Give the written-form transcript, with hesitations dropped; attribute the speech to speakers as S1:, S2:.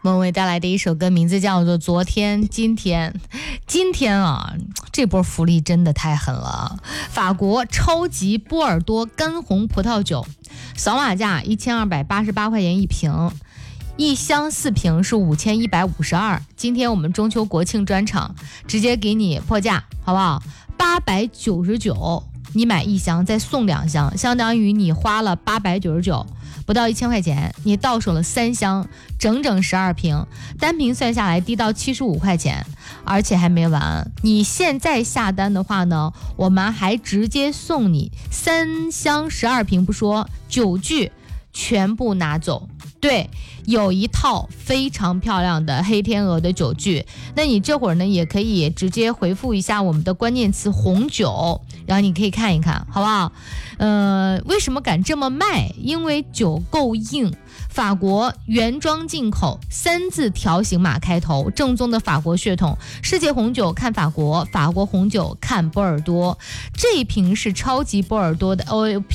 S1: 莫文蔚带来的一首歌名字叫做《昨天今天》。今天啊，这波福利真的太狠了！法国超级波尔多干红葡萄酒，扫码价1288块钱一瓶，一箱4瓶是5152。今天我们中秋国庆专场，直接给你破价，好不好？899，你买1箱再送2箱，相当于你花了899。不到1000块钱，你到手了3箱，整整12瓶，单瓶算下来低到75块钱，而且还没完。你现在下单的话呢，我们还直接送你3箱12瓶不说，酒具全部拿走。对，有一套非常漂亮的黑天鹅的酒具，那你这会儿呢也可以直接回复一下我们的关键词红酒，然后你可以看一看，好不好？为什么敢这么卖？因为酒够硬，法国原装进口，3字条形码开头，正宗的法国血统。世界红酒看法国，法国红酒看波尔多。这一瓶是超级波尔多的